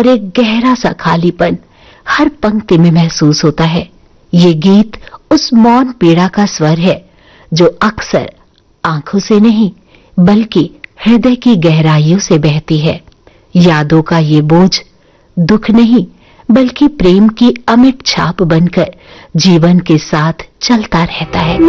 और एक गहरा सा खालीपन हर पंक्ति में महसूस होता है। ये गीत उस मौन पीड़ा का स्वर है जो अक्सर आंखों से नहीं बल्कि हृदय की गहराइयों से बहती है। यादों का ये बोझ दुख नहीं बल्कि प्रेम की अमिट छाप बनकर जीवन के साथ चलता रहता है।